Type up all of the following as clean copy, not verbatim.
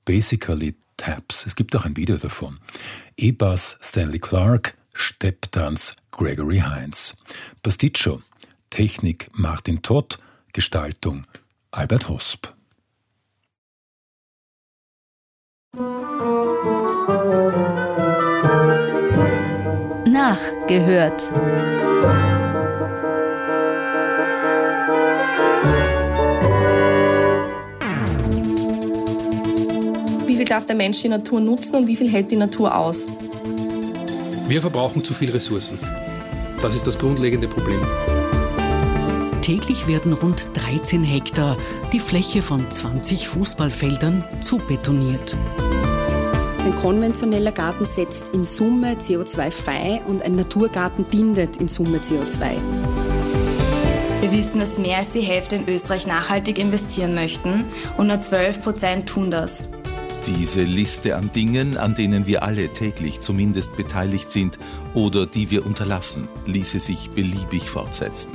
Basically Taps. Es gibt auch ein Video davon. E-Bass Stanley Clarke, Stepptanz Gregory Hines. Pasticcio, Technik Martin Todt, Gestaltung Albert Hosp. Nachgehört. Wie viel darf der Mensch die Natur nutzen und wie viel hält die Natur aus? Wir verbrauchen zu viel Ressourcen. Das ist das grundlegende Problem. Täglich werden rund 13 Hektar, die Fläche von 20 Fußballfeldern, zubetoniert. Ein konventioneller Garten setzt in Summe CO2 frei und ein Naturgarten bindet in Summe CO2. Wir wissen, dass mehr als die Hälfte in Österreich nachhaltig investieren möchten und nur 12% tun das. Diese Liste an Dingen, an denen wir alle täglich zumindest beteiligt sind oder die wir unterlassen, ließe sich beliebig fortsetzen.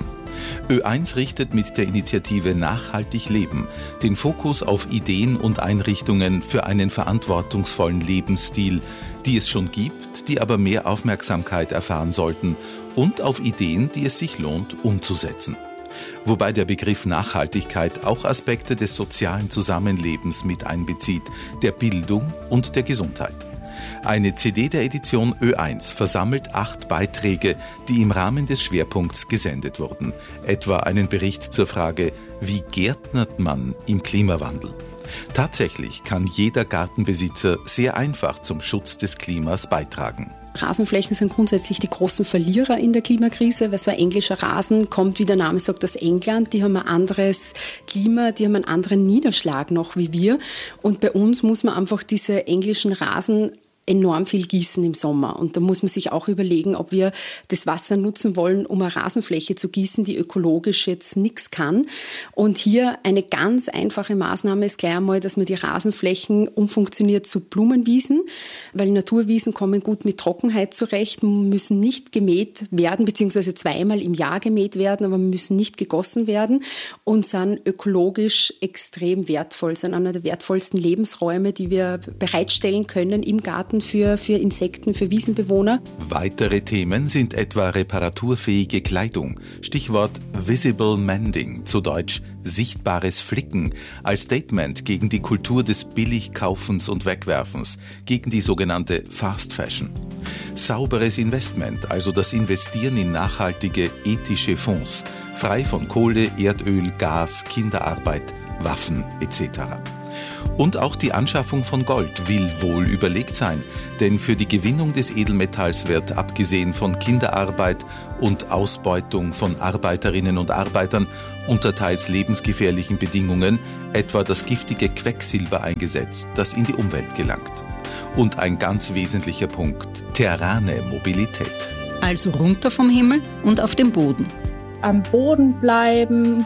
Ö1 richtet mit der Initiative Nachhaltig Leben den Fokus auf Ideen und Einrichtungen für einen verantwortungsvollen Lebensstil, die es schon gibt, die aber mehr Aufmerksamkeit erfahren sollten, und auf Ideen, die es sich lohnt, umzusetzen. Wobei der Begriff Nachhaltigkeit auch Aspekte des sozialen Zusammenlebens mit einbezieht, der Bildung und der Gesundheit. Eine CD der Edition Ö1 versammelt 8 Beiträge, die im Rahmen des Schwerpunkts gesendet wurden. Etwa einen Bericht zur Frage, wie gärtnert man im Klimawandel? Tatsächlich kann jeder Gartenbesitzer sehr einfach zum Schutz des Klimas beitragen. Rasenflächen sind grundsätzlich die großen Verlierer in der Klimakrise, weil so ein englischer Rasen kommt, wie der Name sagt, aus England. Die haben ein anderes Klima, die haben einen anderen Niederschlag noch wie wir. Und bei uns muss man einfach diese englischen Rasen enorm viel gießen im Sommer. Und da muss man sich auch überlegen, ob wir das Wasser nutzen wollen, um eine Rasenfläche zu gießen, die ökologisch jetzt nichts kann. Und hier eine ganz einfache Maßnahme ist gleich einmal, dass man die Rasenflächen umfunktioniert zu Blumenwiesen, weil Naturwiesen kommen gut mit Trockenheit zurecht, müssen nicht gemäht werden, beziehungsweise 2-mal im Jahr gemäht werden, aber müssen nicht gegossen werden und sind ökologisch extrem wertvoll, sind einer der wertvollsten Lebensräume, die wir bereitstellen können im Garten für Insekten, für Wiesenbewohner. Weitere Themen sind etwa reparaturfähige Kleidung, Stichwort Visible Mending, zu Deutsch sichtbares Flicken, als Statement gegen die Kultur des Billigkaufens und Wegwerfens, gegen die sogenannte Fast Fashion. Sauberes Investment, also das Investieren in nachhaltige, ethische Fonds, frei von Kohle, Erdöl, Gas, Kinderarbeit, Waffen etc. Und auch die Anschaffung von Gold will wohl überlegt sein, denn für die Gewinnung des Edelmetalls wird, abgesehen von Kinderarbeit und Ausbeutung von Arbeiterinnen und Arbeitern unter teils lebensgefährlichen Bedingungen, etwa das giftige Quecksilber eingesetzt, das in die Umwelt gelangt. Und ein ganz wesentlicher Punkt, terrane Mobilität. Also runter vom Himmel und auf dem Boden. Am Boden bleiben,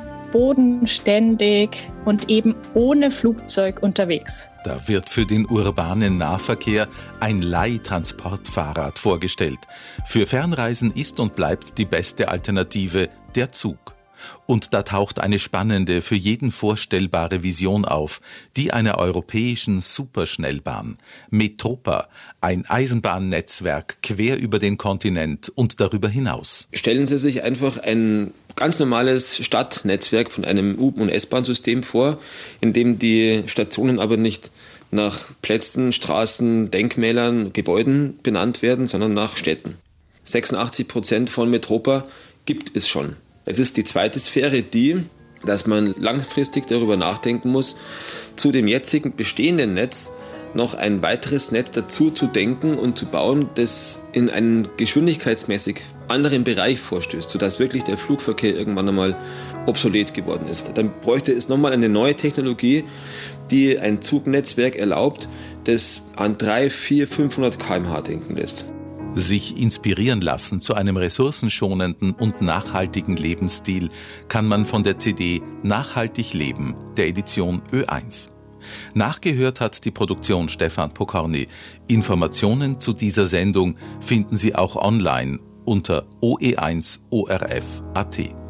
bodenständig und eben ohne Flugzeug unterwegs. Da wird für den urbanen Nahverkehr ein Leihtransportfahrrad vorgestellt. Für Fernreisen ist und bleibt die beste Alternative der Zug. Und da taucht eine spannende, für jeden vorstellbare Vision auf, die einer europäischen Superschnellbahn. Metropa, ein Eisenbahnnetzwerk quer über den Kontinent und darüber hinaus. Stellen Sie sich einfach ein ganz normales Stadtnetzwerk von einem U- und S-Bahn-System vor, in dem die Stationen aber nicht nach Plätzen, Straßen, Denkmälern, Gebäuden benannt werden, sondern nach Städten. 86% von Metropa gibt es schon. Jetzt ist die zweite Sphäre die, dass man langfristig darüber nachdenken muss, zu dem jetzigen bestehenden Netz noch ein weiteres Netz dazu zu denken und zu bauen, das in einen geschwindigkeitsmäßig anderen Bereich vorstößt, sodass wirklich der Flugverkehr irgendwann einmal obsolet geworden ist. Dann bräuchte es nochmal eine neue Technologie, die ein Zugnetzwerk erlaubt, das an 300, 400, 500 km/h denken lässt. Sich inspirieren lassen zu einem ressourcenschonenden und nachhaltigen Lebensstil kann man von der CD Nachhaltig Leben der Edition Ö1. Nachgehört hat die Produktion Stefan Pokorny. Informationen zu dieser Sendung finden Sie auch online unter oe1orf.at.